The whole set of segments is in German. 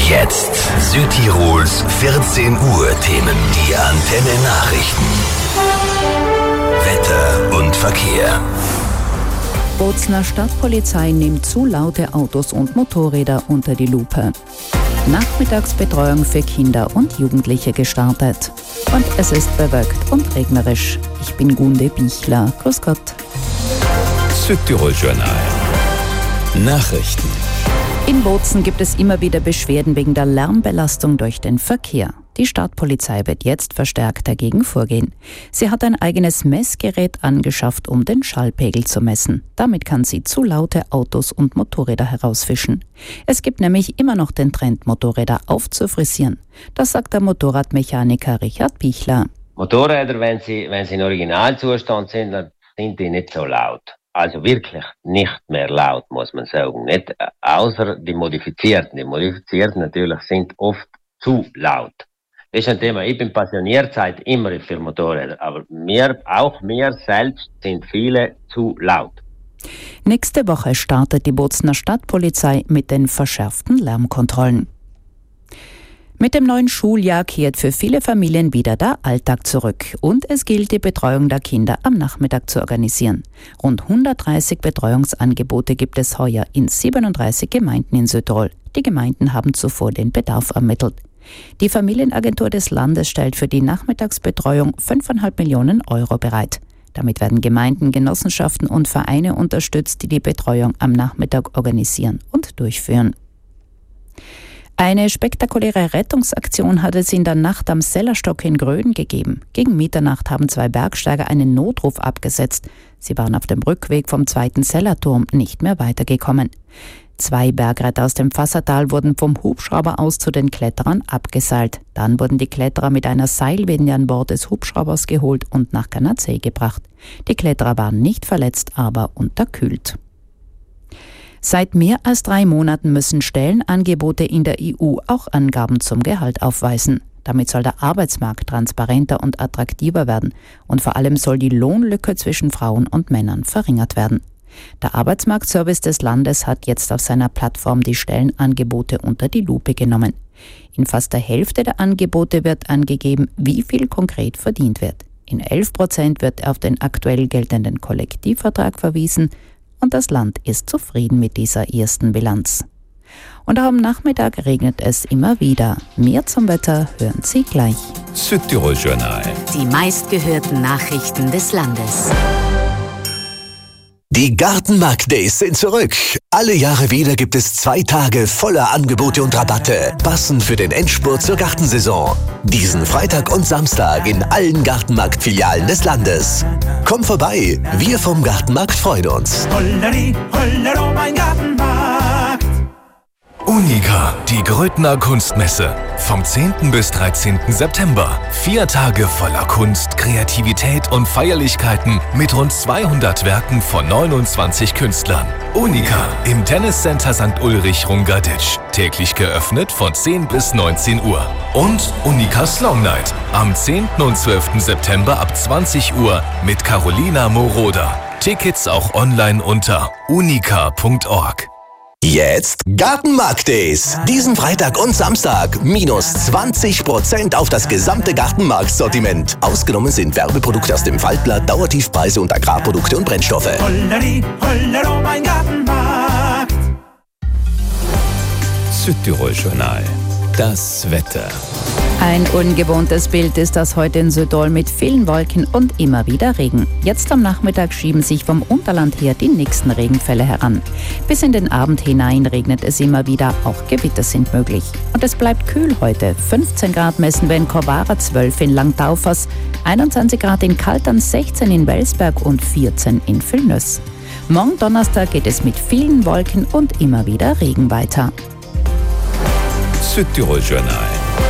Jetzt Südtirols 14 Uhr Themen. Die Antenne Nachrichten. Wetter und Verkehr. Bozner Stadtpolizei nimmt zu laute Autos und Motorräder unter die Lupe. Nachmittagsbetreuung für Kinder und Jugendliche gestartet. Und es ist bewölkt und regnerisch. Ich bin Gunde Bichler. Grüß Gott. Südtirol Journal. Nachrichten. In Bozen gibt es immer wieder Beschwerden wegen der Lärmbelastung durch den Verkehr. Die Stadtpolizei wird jetzt verstärkt dagegen vorgehen. Sie hat ein eigenes Messgerät angeschafft, um den Schallpegel zu messen. Damit kann sie zu laute Autos und Motorräder herausfischen. Es gibt nämlich immer noch den Trend, Motorräder aufzufrisieren. Das sagt der Motorradmechaniker Richard Bichler. Motorräder, wenn sie in Originalzustand sind, dann sind die nicht so laut. Also wirklich nicht mehr laut, muss man sagen. Nicht, außer die Modifizierten. Die Modifizierten natürlich sind oft zu laut. Das ist ein Thema. Ich bin passioniert seit immer für Motorräder, aber mir selbst sind viele zu laut. Nächste Woche startet die Bozner Stadtpolizei mit den verschärften Lärmkontrollen. Mit dem neuen Schuljahr kehrt für viele Familien wieder der Alltag zurück und es gilt, die Betreuung der Kinder am Nachmittag zu organisieren. Rund 130 Betreuungsangebote gibt es heuer in 37 Gemeinden in Südtirol. Die Gemeinden haben zuvor den Bedarf ermittelt. Die Familienagentur des Landes stellt für die Nachmittagsbetreuung 5,5 Millionen Euro bereit. Damit werden Gemeinden, Genossenschaften und Vereine unterstützt, die die Betreuung am Nachmittag organisieren und durchführen. Eine spektakuläre Rettungsaktion hat es in der Nacht am Sellerstock in Gröden gegeben. Gegen Mitternacht haben 2 Bergsteiger einen Notruf abgesetzt. Sie waren auf dem Rückweg vom 2. Sellerturm nicht mehr weitergekommen. 2 Bergretter aus dem Fassertal wurden vom Hubschrauber aus zu den Kletterern abgeseilt. Dann wurden die Kletterer mit einer Seilwinde an Bord des Hubschraubers geholt und nach Canazei gebracht. Die Kletterer waren nicht verletzt, aber unterkühlt. Seit mehr als 3 Monaten müssen Stellenangebote in der EU auch Angaben zum Gehalt aufweisen. Damit soll der Arbeitsmarkt transparenter und attraktiver werden und vor allem soll die Lohnlücke zwischen Frauen und Männern verringert werden. Der Arbeitsmarktservice des Landes hat jetzt auf seiner Plattform die Stellenangebote unter die Lupe genommen. In fast der Hälfte der Angebote wird angegeben, wie viel konkret verdient wird. In 11% wird auf den aktuell geltenden Kollektivvertrag verwiesen und das Land ist zufrieden mit dieser ersten Bilanz. Und auch am Nachmittag regnet es immer wieder. Mehr zum Wetter hören Sie gleich. Südtirol Journal. Die meistgehörten Nachrichten des Landes. Die Gartenmarkt-Days sind zurück. Alle Jahre wieder gibt es 2 Tage voller Angebote und Rabatte, passend für den Endspurt zur Gartensaison. Diesen Freitag und Samstag in allen Gartenmarkt-Filialen des Landes. Komm vorbei, wir vom Gartenmarkt freuen uns. Holleri, hollero, mein Gartenmarkt. Unica, die Grödner Kunstmesse. Vom 10. bis 13. September. 4 Tage voller Kunst, Kreativität und Feierlichkeiten mit rund 200 Werken von 29 Künstlern. Unica im Tenniscenter St. Ulrich Rungaditsch. Täglich geöffnet von 10 bis 19 Uhr. Und Unicas Long Night am 10. und 12. September ab 20 Uhr mit Carolina Moroder. Tickets auch online unter unica.org. Jetzt Gartenmarkt-Days. Diesen Freitag und Samstag minus 20% auf das gesamte Gartenmarktsortiment. Ausgenommen sind Werbeprodukte aus dem Faltblatt, Dauertiefpreise und Agrarprodukte und Brennstoffe. Holleri, hollero, mein Gartenmarkt. Südtirol Journal. Das Wetter. Ein ungewohntes Bild ist das heute in Südtirol mit vielen Wolken und immer wieder Regen. Jetzt am Nachmittag schieben sich vom Unterland her die nächsten Regenfälle heran. Bis in den Abend hinein regnet es immer wieder, auch Gewitter sind möglich. Und es bleibt kühl heute. 15 Grad messen wir in Korvara, 12 in Langtaufers, 21 Grad in Kaltern, 16 in Welsberg und 14 in Vilnöss. Morgen Donnerstag geht es mit vielen Wolken und immer wieder Regen weiter. Südtirol Journal.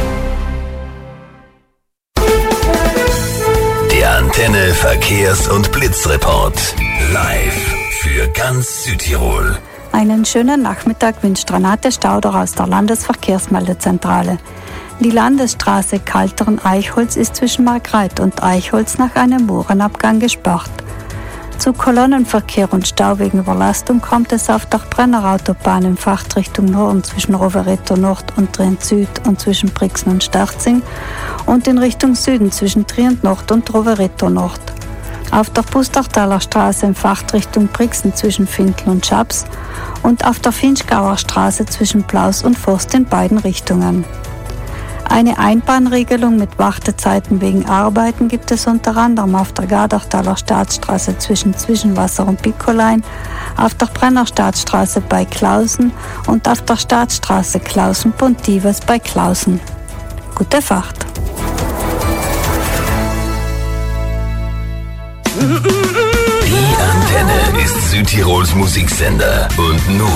Der Antenne Verkehrs- und Blitzreport. Live für ganz Südtirol. Einen schönen Nachmittag wünscht Renate Stauder aus der Landesverkehrsmeldezentrale. Die Landesstraße Kaltern-Eichholz ist zwischen Markgreit und Eichholz nach einem Murenabgang gesperrt. Zu Kolonnenverkehr und Stau wegen Überlastung kommt es auf der Brennerautobahn in Fahrtrichtung Norden zwischen Rovereto Nord und Trient Süd und zwischen Brixen und Starzing und in Richtung Süden zwischen Trient Nord und Rovereto Nord. Auf der Pustertaler Straße in Fahrtrichtung Brixen zwischen Findl und Schaps und auf der Finchgauer Straße zwischen Plaus und Forst in beiden Richtungen. Eine Einbahnregelung mit Wartezeiten wegen Arbeiten gibt es unter anderem auf der Gardertaler Staatsstraße zwischen Zwischenwasser und Piccolein, auf der Brennerstaatsstraße bei Klausen und auf der Staatsstraße Klausen-Pontivas bei Klausen. Gute Fahrt! Die Antenne ist Südtirols Musiksender und nun